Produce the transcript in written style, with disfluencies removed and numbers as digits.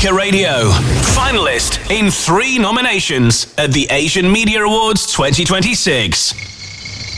Africa Radio. Finalist in 3 nominations at the Asian Media Awards 2026.